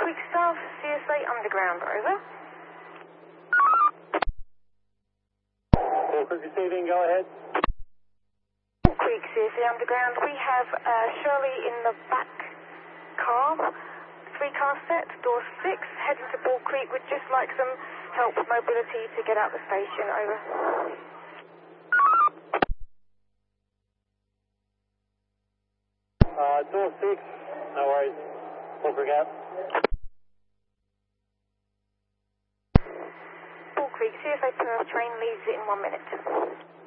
Creek South, CSA Underground, over. Bull Creek receiving, go ahead. Bull Creek, CSA Underground. We have Shirley in the back car. 3-car set, door 6, heading to Bull Creek. Would just like some help with mobility to get out the station, over. Door 6, no worries. Bull Creek out. Bull Creek, CSA Perth train leaves in 1 minute.